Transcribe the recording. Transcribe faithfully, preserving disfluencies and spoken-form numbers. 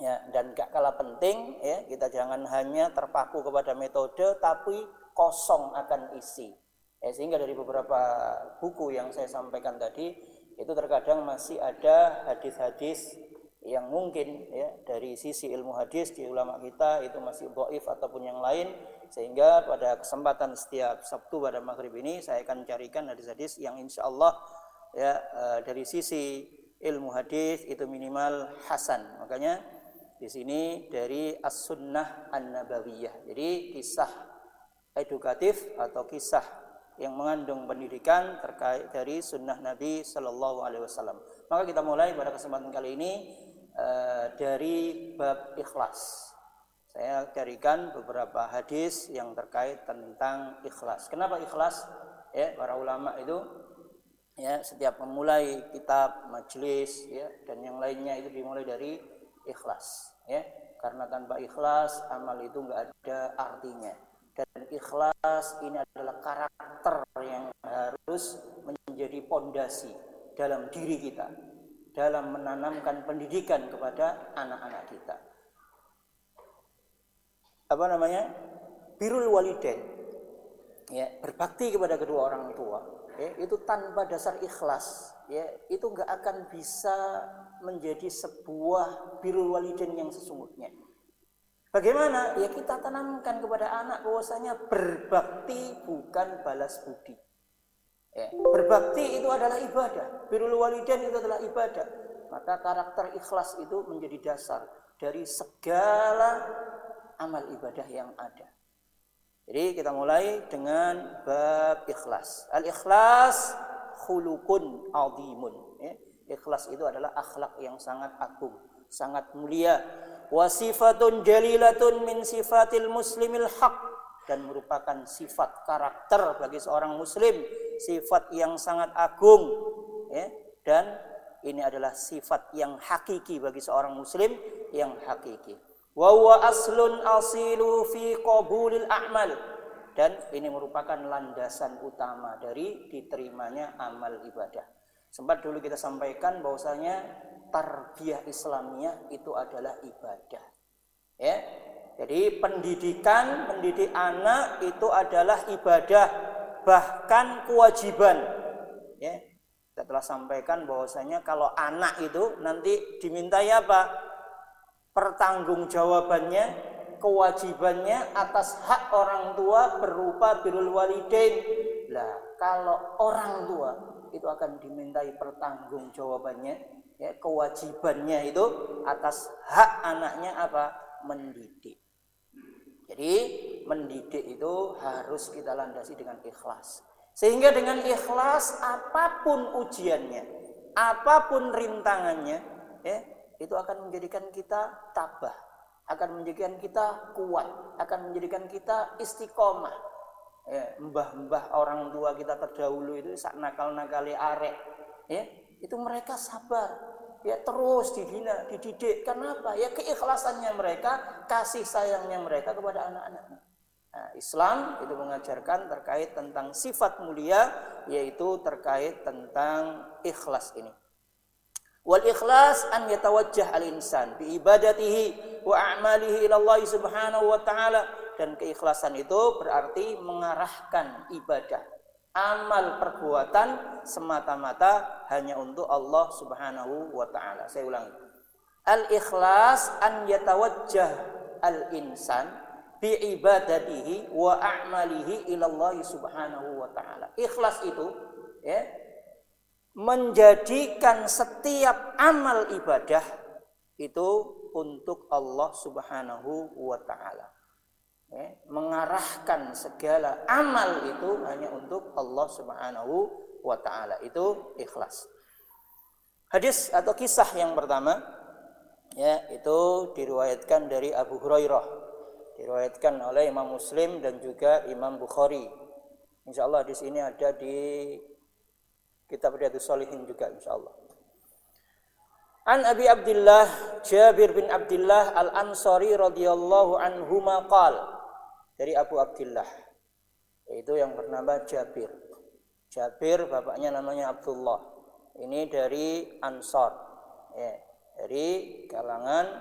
Ya, dan gak kalah penting ya, kita jangan hanya terpaku kepada metode tapi kosong akan isi. Ya, sehingga dari beberapa buku yang saya sampaikan tadi itu terkadang masih ada hadis-hadis yang mungkin ya dari sisi ilmu hadis di ulama kita itu masih dhaif ataupun yang lain, sehingga pada kesempatan setiap Sabtu pada maghrib ini saya akan carikan hadis-hadis yang insya Allah ya dari sisi ilmu hadis itu minimal hasan. Makanya di sini dari As-Sunnah An-Nabawiyah. Jadi kisah edukatif atau kisah yang mengandung pendidikan terkait dari sunnah Nabi Sallallahu Alaihi Wasallam. Maka kita mulai pada kesempatan kali ini uh, dari bab ikhlas. Saya carikan beberapa hadis yang terkait tentang ikhlas. Kenapa ikhlas? Ya, para ulama itu ya setiap memulai kitab, majelis ya dan yang lainnya itu dimulai dari ikhlas ya, karena tanpa ikhlas amal itu enggak ada artinya. Dan ikhlas ini adalah karakter yang harus menjadi pondasi dalam diri kita dalam menanamkan pendidikan kepada anak-anak kita. Apa namanya? Birrul walidain. Ya, berbakti kepada kedua orang tua. Ya, itu tanpa dasar ikhlas, ya, itu enggak akan bisa menjadi sebuah birrul walidain yang sesungguhnya. Bagaimana? Ya kita tanamkan kepada anak bahwasanya berbakti bukan balas budi. Ya, berbakti itu adalah ibadah. Birrul walidain itu adalah ibadah. Maka karakter ikhlas itu menjadi dasar dari segala amal ibadah yang ada. Jadi kita mulai dengan bab ikhlas. Al-ikhlas khuluqun azimun. Ya, ikhlas itu adalah akhlak yang sangat agung, sangat mulia. Wasifatun jalilatun min sifatil muslimil haq, dan merupakan sifat karakter bagi seorang muslim, sifat yang sangat agung ya, dan ini adalah sifat yang hakiki bagi seorang muslim yang hakiki. Wa huwa aslun asilu fi qabulil a'mal, dan ini merupakan landasan utama dari diterimanya amal ibadah. Sempat dulu kita sampaikan bahwasanya tarbiyah Islamiyah itu adalah ibadah. Ya. Jadi pendidikan, mendidik anak itu adalah ibadah, bahkan kewajiban. Ya. Kita telah sampaikan bahwasanya kalau anak itu nanti dimintai apa? Pertanggungjawabannya, kewajibannya atas hak orang tua berupa birrul walidain. Lah, kalau orang tua itu akan dimintai pertanggungjawabannya, ya, kewajibannya itu atas hak anaknya apa? Mendidik. Jadi mendidik itu harus kita landasi dengan ikhlas. Sehingga dengan ikhlas apapun ujiannya, apapun rintangannya, ya, itu akan menjadikan kita tabah, akan menjadikan kita kuat, akan menjadikan kita istiqomah. Ya, mbah-mbah orang tua kita terdahulu itu sak nakal-nakali arek, ya, itu mereka sabar, ya, terus dibina, dididik. Kenapa? Ya keikhlasannya mereka, kasih sayangnya mereka kepada anak-anaknya. Nah, Islam itu mengajarkan terkait tentang sifat mulia, yaitu terkait tentang ikhlas ini. Wal ikhlas an yatawajjah al insan bi ibadatihi wa a'malihi ila Allah subhanahu wa ta'ala, dan keikhlasan itu berarti mengarahkan ibadah, amal perbuatan semata-mata hanya untuk Allah subhanahu wa ta'ala. Saya ulangi. Al ikhlas an yatawajjah al insan bi ibadatihi wa a'malihi ila Allah subhanahu wa ta'ala. Ikhlas itu ya menjadikan setiap amal ibadah itu untuk Allah subhanahu wa ta'ala. Ya, mengarahkan segala amal itu hanya untuk Allah subhanahu wa ta'ala. Itu ikhlas. Hadis atau kisah yang pertama, ya, itu diriwayatkan dari Abu Hurairah, diriwayatkan oleh Imam Muslim dan juga Imam Bukhari. Insyaallah di sini ada di kitab Riyadhus Shalihin juga insyaallah. An Abi Abdullah Jabir bin Abdullah Al-Ansari radhiyallahu anhuma qala, dari Abu Abdullah, yaitu yang bernama Jabir. Jabir bapaknya namanya Abdullah. Ini dari Ansar, ya, dari kalangan